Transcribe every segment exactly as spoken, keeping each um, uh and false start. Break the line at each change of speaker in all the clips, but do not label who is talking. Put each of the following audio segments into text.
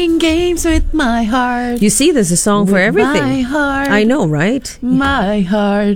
Playing games with my heart.
You see, there's a song
with
for everything.
My heart.
I know, right?
My heart.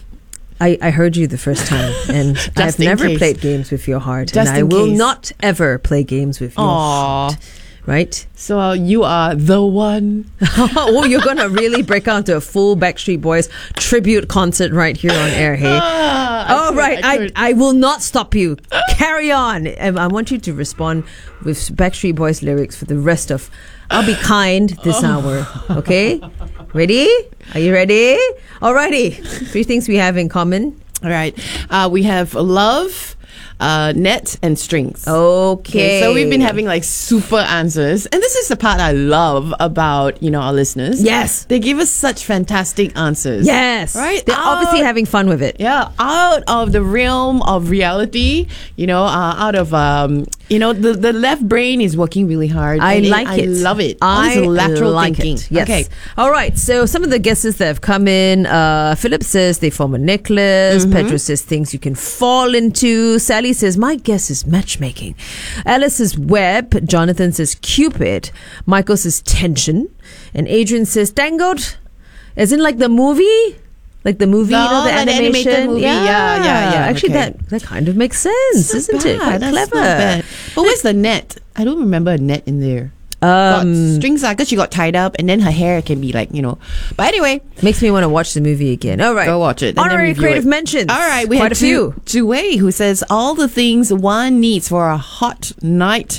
I, I heard you the first time, and I've never
case.
played games with your heart,
Just
and I
in
will
case.
not ever play games with your
Aw.
heart. Right?
So uh, you are the one.
Oh, you're gonna really break out into a full Backstreet Boys tribute concert right here on air, hey?
Ah, I
Oh,
could,
right.
I
I,
could.
I will not stop you. Carry on. And I want you to respond with Backstreet Boys lyrics for the rest of I'll Be Kind this hour. Okay? Ready? Are you ready? Alrighty. Three things we have in common.
All right. Uh, we have love, uh, net, and strings.
Okay.
So we've been having like super answers. And this is the part I love about, you know, our listeners.
Yes.
They give us such fantastic answers.
Yes.
Right?
They're obviously
Out-
having fun with it.
Yeah, out of the realm of reality, you know, uh, out of, um, you know, the, the left brain is working really hard.
I
and
like
I
it.
love it. All
I
this lateral
like
thinking.
it. Yes.
Okay.
All right. So some of the guesses that have come in. Uh, Philip says they form a necklace.
Mm-hmm.
Pedro says things you can fall into. Sally says my guess is matchmaking. Alice says web. Jonathan says Cupid. Michael says tension. And Adrian says tangled. As in like the movie. Like the movie,
No,
you know, the
like the
animation.
animated movie. Yeah, yeah, yeah.
Actually,
Okay.
that, that kind of makes sense, isn't it? Quite
That's
clever.
not bad. But where's the net? I don't remember a net in there.
Um,
got strings, because she got tied up, and then her hair can be like, you know. But anyway,
Makes me want to watch the movie again. All right.
go watch it. and then
Honorary
review
creative
it.
mentions.
All right, we
Quite
have
a few.
Ju- Jue, who says all the things one needs for a hot night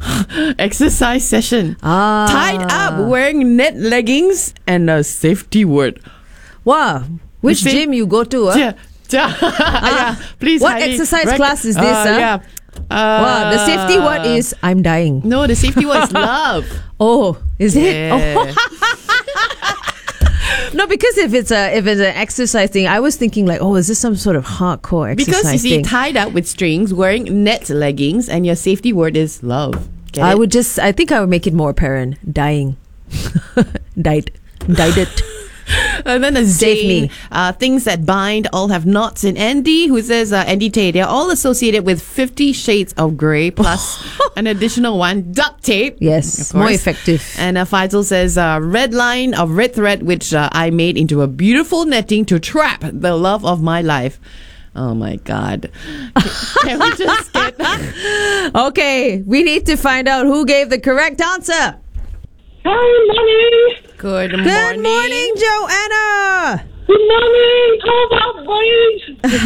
exercise session.
Ah.
Tied up, wearing net leggings, and a safety word.
Wow. Which
You see?
gym you go to? Huh?
Yeah, yeah. yeah. Please.
What
highly
exercise
rec-
class is this,
Uh,
huh?
Yeah. Uh,
Wow. The safety word is I'm dying.
No, the safety word is love.
Oh, is it?
Yeah.
Oh. No, because if it's a if it's an exercise thing, I was thinking like, oh, is this some sort of hardcore exercise
Because you see,
thing?
tied up with strings, wearing net leggings, and your safety word is love. Get
I
it?
would just, I think I would make it more apparent. Dying. Died. Died it.
And then a
Save
Zane,
me.
Uh, things that bind all have knots. And Andy, who says, uh, Andy Tay, they're all associated with Fifty Shades of Grey plus an additional one, duct tape.
Yes.
Of
More
course.
effective.
And uh, Faisal says, uh, red line of red thread, which uh, I made into a beautiful netting to trap the love of my life. Oh my God. Can we just get
Okay. We need to find out who gave the correct answer.
Hi, morning.
Good morning.
Good morning, Joanna.
Good morning. How about boys?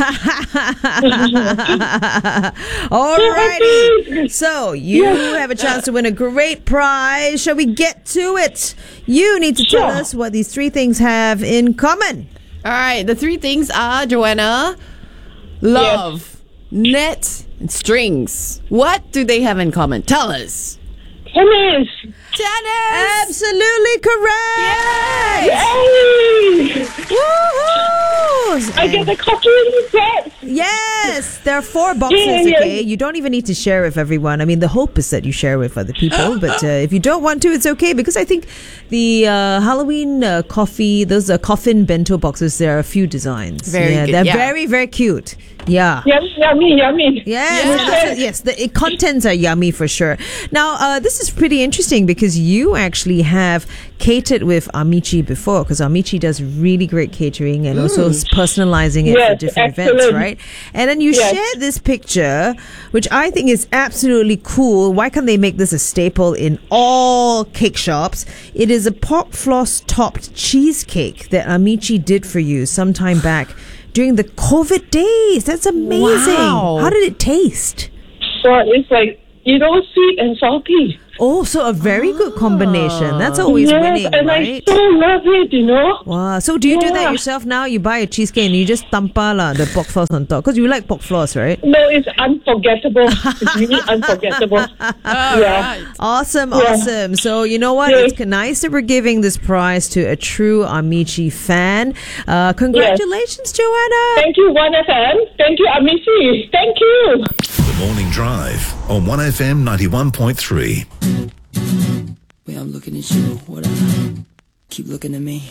Alrighty. So you have a chance to win a great prize. Shall we get to it? You need to tell
Sure.
us what these three things have in common.
All right. The three things are, Joanna, love, net, and strings. What do they have in common? Tell us.
Tennis.
Tennis.
Absolutely correct.
Yay!
Woohoo!
I get the cooking set.
Yes, there are four boxes.
Yeah, yeah.
Okay, you don't even need to share with everyone. I mean, the hope is that you share with other people, but uh, if you don't want to, it's okay because I think the uh, Halloween uh, coffee, those uh, coffin bento boxes, there are a few designs.
Very
yeah,
good,
they're
yeah.
very very cute. Yeah.
Yummy, yummy, yummy.
Yes,
Yeah.
yes, yes. The it, contents are yummy for sure. Now, uh, this is pretty interesting because you actually have catered with Amici before, because Amici does really great catering and also personalizing it for
Yes,
different
excellent.
events, right? And then you
Yes.
shared this picture, which I think is absolutely cool. Why can't they make this a staple in all cake shops? It is a pork floss topped cheesecake that Amici did for you some time back during the COVID days. That's amazing.
Wow.
How did it taste?
So it's like, you know, sweet and salty.
Oh, so a very good combination. That's always
yes,
winning,
and
right?
I so love it, you know.
Wow. So do you do that
Yeah.
yourself now? You buy a cheesecake and you just tampa la, the pork floss on top? Because you like pork floss, right?
No, it's unforgettable. It's really unforgettable. yeah.
Awesome,
Yeah.
awesome. So you know what?
Yeah.
It's nice that we're giving this prize to a true Amici fan. Uh, congratulations, Joanna.
Thank you, one F M. Thank you, Amici. Thank you.
The Morning Drive on one F M ninety-one point three.
Way I'm looking at you, what up? Keep looking at me.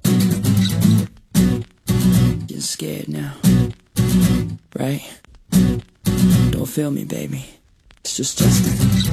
Getting scared now, right? Don't feel me, baby. It's just Justin.